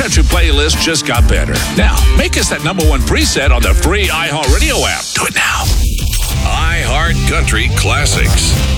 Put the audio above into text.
country playlist just got better. Now, make us that number one preset on the free iHeartRadio app. Do it now. iHeart Country Classics.